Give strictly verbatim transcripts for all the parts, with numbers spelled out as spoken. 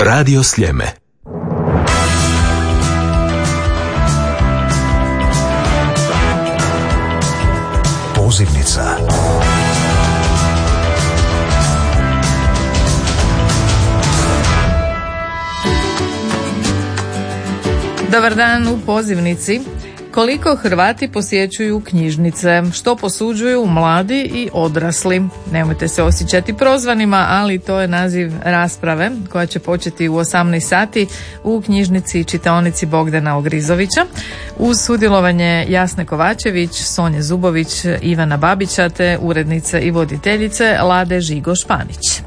Radio Sljeme. Pozivnica. Dobar dan u Pozivnici. Koliko Hrvati posjećuju knjižnice, što posuđuju mladi i odrasli. Nemojte se osjećati prozvanima, ali to je naziv rasprave koja će početi u osamnaest sati u knjižnici i čitaonici Bogdana Ogrizovića uz sudjelovanje Jasne Kovačević, Sonje Zubović, Ivana Babića te urednice i voditeljice Lade Žigo-Španić.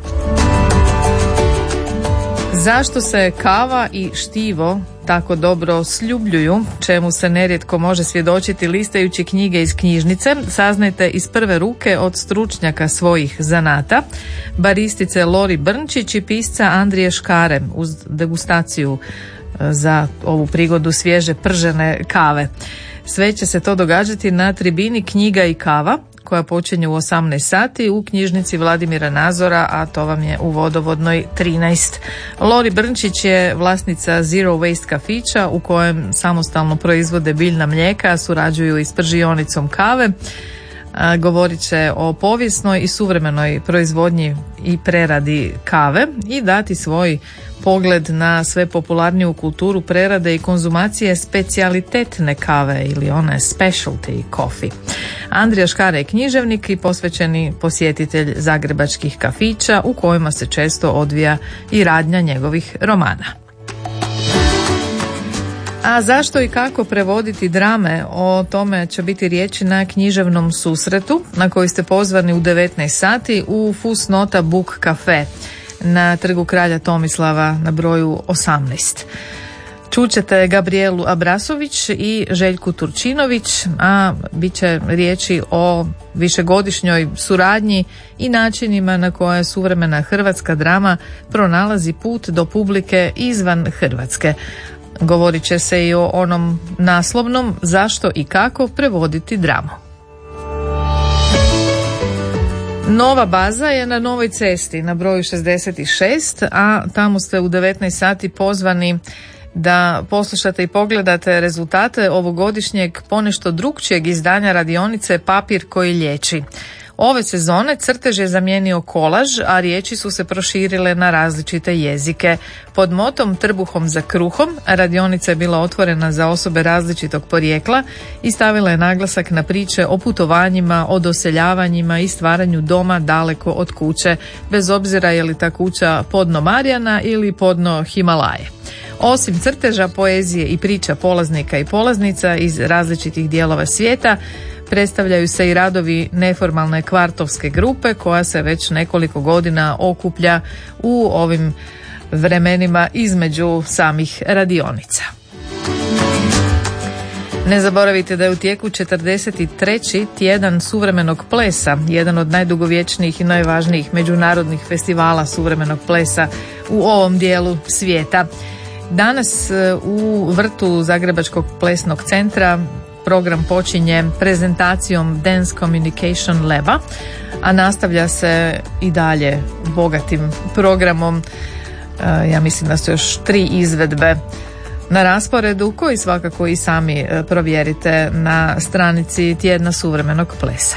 Zašto se kava i štivo tako dobro sljubljuju, čemu se nerijetko može svjedočiti listajući knjige iz knjižnice, saznajte iz prve ruke od stručnjaka svojih zanata, baristice Lori Brnčić i pisca Andrije Škare uz degustaciju za ovu prigodu svježe pržene kave. Sve će se to događati na tribini Knjiga i kava, koja počinje u osamnaest sati u knjižnici Vladimira Nazora, a to vam je u Vodovodnoj trinaest. Lori Brnčić je vlasnica Zero Waste kafića u kojem samostalno proizvode biljna mlijeka, surađuju i s pržionicom kave. Govorit će o povijesnoj i suvremenoj proizvodnji i preradi kave i dati svoj pogled na sve popularniju kulturu prerade i konzumacije specijalitetne kave ili one specialty coffee. Andrija Škare je književnik i posvećeni posjetitelj zagrebačkih kafića u kojima se često odvija i radnja njegovih romana. A zašto i kako prevoditi drame? O tome će biti riječi na književnom susretu na koji ste pozvani u devetnaest sati u Fusnota Book Cafe na Trgu kralja Tomislava na broju osamnaest. Čućete Gabrielu Abrasović i Željku Turčinović, a bit će riječi o višegodišnjoj suradnji i načinima na koje suvremena hrvatska drama pronalazi put do publike izvan Hrvatske. Govorit će se i o onom naslovnom zašto i kako prevoditi dramu. Nova baza je na Novoj cesti na broju šezdeset šest, a tamo ste u devetnaest sati pozvani da poslušate i pogledate rezultate ovogodišnjeg ponešto drukčijeg izdanja radionice Papir koji liječi. Ove sezone crtež je zamijenio kolaž, a riječi su se proširile na različite jezike. Pod motom Trbuhom za kruhom radionica je bila otvorena za osobe različitog porijekla i stavila je naglasak na priče o putovanjima, o doseljavanjima i stvaranju doma daleko od kuće, bez obzira je li ta kuća podno Marijana ili podno Himalaje. Osim crteža, poezije i priča polaznika i polaznica iz različitih dijelova svijeta, predstavljaju se i radovi neformalne kvartovske grupe koja se već nekoliko godina okuplja u ovim vremenima između samih radionica. Ne zaboravite da je u tijeku četrdeset treći tjedan suvremenog plesa, jedan od najdugovječnijih i najvažnijih međunarodnih festivala suvremenog plesa u ovom dijelu svijeta. Danas u vrtu Zagrebačkog plesnog centra program počinje prezentacijom Dance Communication Laba, a nastavlja se i dalje bogatim programom. Ja mislim da su još tri izvedbe na rasporedu koji svakako i sami provjerite na stranici Tjedna suvremenog plesa.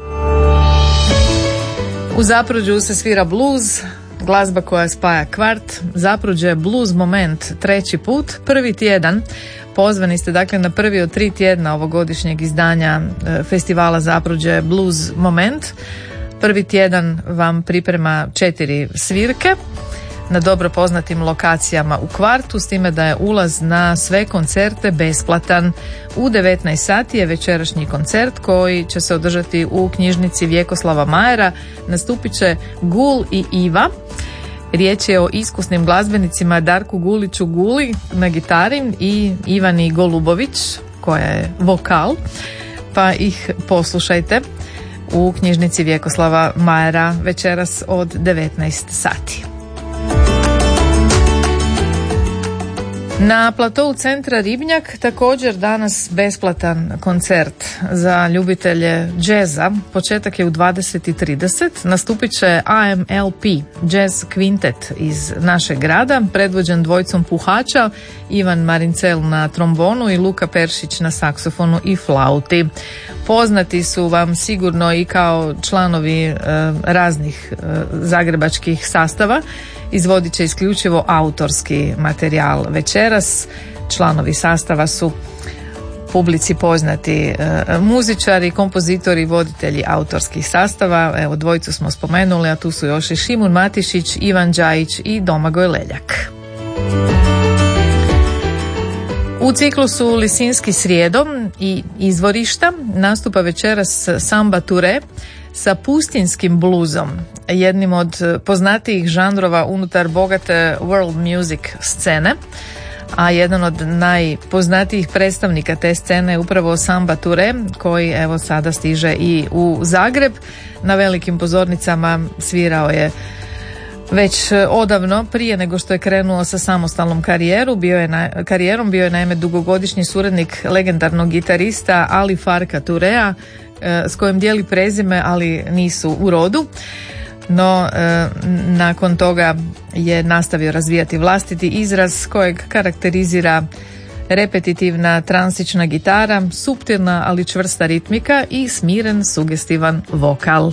U Zapruđu se svira blues, glazba koja spaja kvart. Zapruđe Blues Moment treći put, prvi tjedan. Pozvani ste dakle na prvi od tri tjedna ovogodišnjeg izdanja festivala Zapruđe Blues Moment. Prvi tjedan vam priprema četiri svirke na dobro poznatim lokacijama u kvartu, s time da je ulaz na sve koncerte besplatan. U devetnaest sati je večerašnji koncert koji će se održati u knjižnici Vjekoslava Majera. Nastupit će Gul i Iva. Riječ je o iskusnim glazbenicima Darku Guliću Guli na gitari i Ivani Golubović koja je vokal, pa ih poslušajte u knjižnici Vjekoslava Majera večeras od devetnaest sati. Na platovu centra Ribnjak također danas besplatan koncert za ljubitelje džeza. Početak je u dvadeset i trideset. Nastupit će A M L P Jazz Quintet iz našeg grada, predvođen dvojicom puhača, Ivan Marincel na trombonu i Luka Peršić na saksofonu i flauti. Poznati su vam sigurno i kao članovi e, raznih e, zagrebačkih sastava. Izvodit će isključivo autorski materijal večeras. Članovi sastava su publici poznati e, muzičari, kompozitori, voditelji autorskih sastava. Evo, dvojicu smo spomenuli, a tu su još i Šimun Matišić, Ivan Đajić i Domagoj Leljak. U ciklusu Lisinski srijedom i izvorišta nastupa večeras Samba Ture sa pustinskim bluzom, jednim od poznatijih žanrova unutar bogate world music scene, a jedan od najpoznatijih predstavnika te scene je upravo Samba Ture, koji evo sada stiže i u Zagreb. Na velikim pozornicama svirao je već odavno, prije nego što je krenuo sa samostalnom karijeru, bio je na, karijerom, bio je naime dugogodišnji suradnik legendarnog gitarista Ali Farka Turea, s kojim dijeli prezime, ali nisu u rodu. No, e, nakon toga je nastavio razvijati vlastiti izraz kojeg karakterizira repetitivna transična gitara, suptilna ali čvrsta ritmika i smiren sugestivan vokal.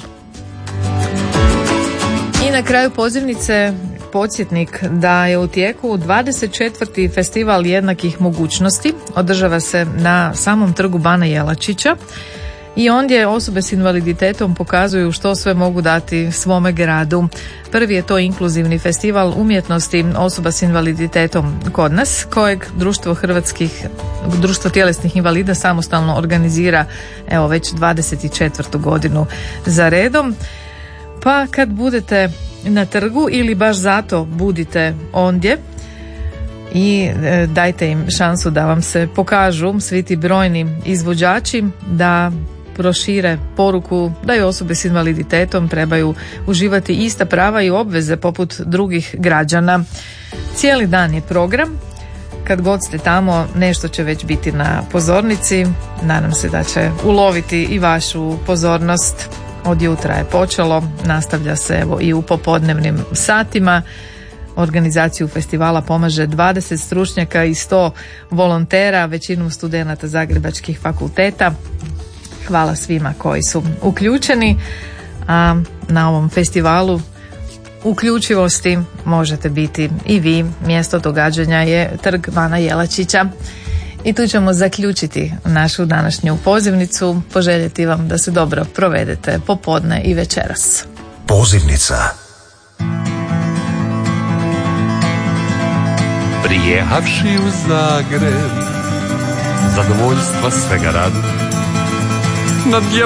I na kraju pozivnice podsjetnik da je u tijeku dvadeset četvrti festival jednakih mogućnosti. Održava se na samom trgu Bana Jelačića i ondje osobe s invaliditetom pokazuju što sve mogu dati svome gradu. Prvi je to inkluzivni festival umjetnosti osoba s invaliditetom kod nas, kojeg Društvo hrvatskih, Društvo tjelesnih invalida samostalno organizira evo već dvadeset četvrtu godinu za redom. Pa kad budete na trgu ili baš zato budite ondje i e, dajte im šansu da vam se pokažu svi ti brojni izvođači, da prošire poruku da i osobe s invaliditetom trebaju uživati ista prava i obveze poput drugih građana. Cijeli dan je program. Kad god ste tamo, nešto će već biti na pozornici. Nadam se da će uloviti i vašu pozornost. Od jutra je počelo, nastavlja se evo i u popodnevnim satima. Organizaciju festivala pomaže dvadeset stručnjaka i sto volontera, većinom studenata zagrebačkih fakulteta. Hvala svima koji su uključeni, a na ovom festivalu uključivosti možete biti i vi. Mjesto događanja je trg Bana Jelačića. I tu ćemo zaključiti našu današnju pozivnicu, poželjeti vam da se dobro provedete popodne i večeras. Pozivnica. Prijehavši u Zagreb, zadovoljstva svega radi, na